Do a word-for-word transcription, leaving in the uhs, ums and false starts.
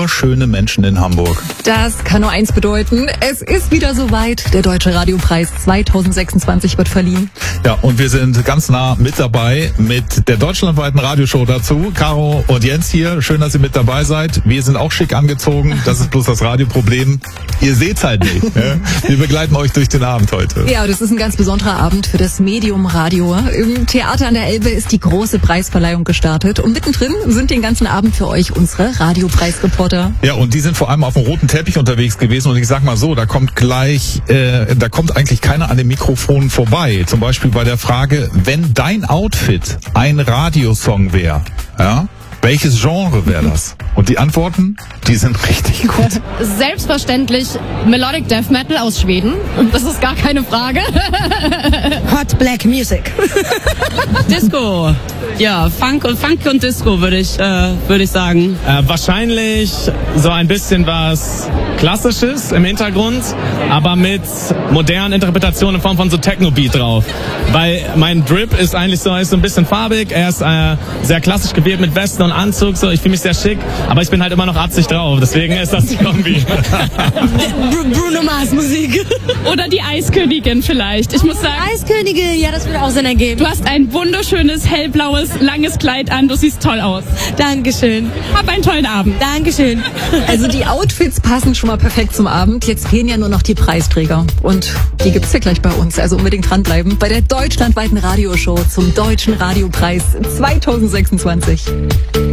wunderschöne Menschen in Hamburg. Das kann nur eins bedeuten. Es ist wieder soweit. Der Deutsche Radiopreis zweitausendsechsundzwanzig wird verliehen. Ja, und wir sind ganz nah mit dabei mit der deutschlandweiten Radioshow dazu. Caro und Jens hier. Schön, dass ihr mit dabei seid. Wir sind auch schick angezogen. Das ist bloß das Radioproblem. Ihr seht's halt nicht. Ja? Wir begleiten euch durch den Abend heute. Ja, das ist ein ganz besonderer Abend für das Medium Radio. Im Theater an der Elbe ist die große Preisverleihung gestartet. Und mittendrin sind den ganzen Abend für euch unsere Radiopreisreporter. Ja, und die sind vor allem auf dem roten Teppich unterwegs gewesen. Und ich sag mal so, da kommt gleich, äh, da kommt eigentlich keiner an dem Mikrofon vorbei. Zum Beispiel bei der Frage, wenn dein Outfit ein Radiosong wäre, ja, welches Genre wäre das? Und die Antworten, die sind richtig gut. Selbstverständlich Melodic Death Metal aus Schweden. Das ist gar keine Frage. Hot Black Music. Disco. Ja, Funk und Funk und Disco würde ich, äh, würde ich sagen. Äh, wahrscheinlich so ein bisschen was Klassisches im Hintergrund, aber mit modernen Interpretationen in Form von so Techno-Beat drauf. Weil mein Drip ist eigentlich so, ist so ein bisschen farbig. Er ist äh, sehr klassisch gewählt mit Westen und Anzug. So, ich fühle mich sehr schick, aber ich bin halt immer noch atzig drauf. Deswegen ist das die Kombi. Bruno Mars Musik. Oder die Eiskönigin vielleicht. Ich muss sagen, Eiskönigin, ja, das würde auch Sinn ergeben. du hast ein wunderschönes, hellblaues, langes Kleid an. Du siehst toll aus. Dankeschön. Hab einen tollen Abend. Dankeschön. Also die Outfits passen schon mal perfekt zum Abend. Jetzt fehlen ja nur noch die Preisträger. Und die gibt's ja gleich bei uns. Also unbedingt dranbleiben bei der deutschlandweiten Radioshow zum Deutschen Radiopreis zweitausendsechsundzwanzig.